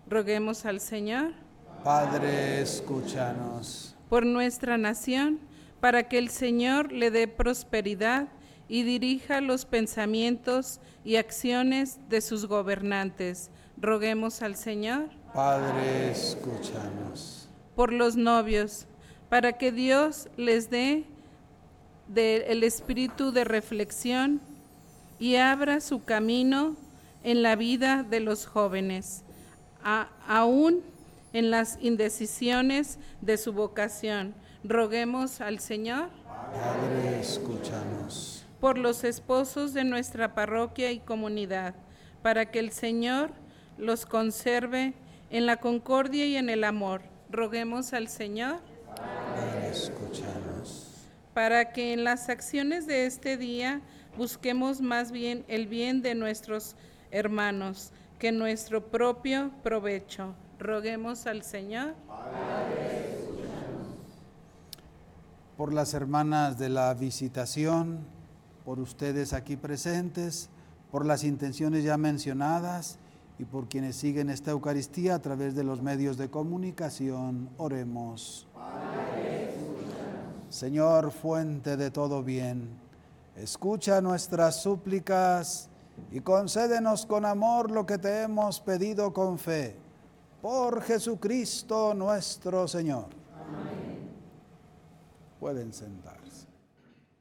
Roguemos al Señor. Padre, escúchanos. Por nuestra nación, para que el Señor le dé prosperidad y dirija los pensamientos y acciones de sus gobernantes. Roguemos al Señor. Padre, escúchanos. Por los novios, para que Dios les dé el espíritu de reflexión y abra su camino en la vida de los jóvenes, aún en las indecisiones de su vocación. Roguemos al Señor. Padre, escúchanos. Por los esposos de nuestra parroquia y comunidad, para que el Señor los conserve en la concordia y en el amor. Roguemos al Señor. Padre, escúchanos. Para que en las acciones de este día busquemos más bien el bien de nuestros hermanos que nuestro propio provecho. Roguemos al Señor. Por las hermanas de la Visitación, por ustedes aquí presentes, por las intenciones ya mencionadas y por quienes siguen esta Eucaristía a través de los medios de comunicación, oremos. Señor, fuente de todo bien, escucha nuestras súplicas y concédenos con amor lo que te hemos pedido con fe. Por Jesucristo nuestro Señor. Amén. Pueden sentar.